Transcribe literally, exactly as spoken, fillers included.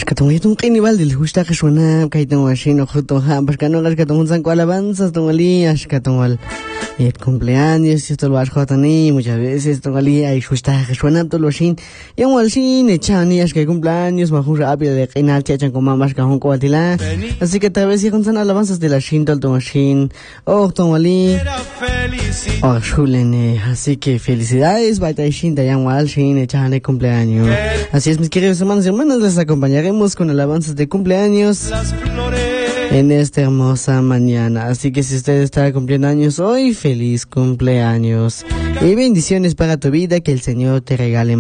Ashkatong itong kiniwal dil husta kashwana kay tong washino khuto ha bashkano ashkatong san ko alabanzas tong ali ashkatong wal et cumpleaños esto lo ashkatani muchas veces tong ali ay husta kashwana to lo shin yung wal shin echani ashkay cumpleaños ma jura rápido de kinal chachan ko mamas ka hon ko atila así que tal vez si con san alabanzas de la shin tol tong shin oh tong ali oh shulene así que felicidades baita shin da yang wal shin echani cumpleaños. Así es, mis queridos hermanos y hermanas, les acompañaremos con alabanzas de cumpleaños en esta hermosa mañana. Así que si usted está cumpliendo años hoy, feliz cumpleaños y bendiciones para tu vida, que el Señor te regale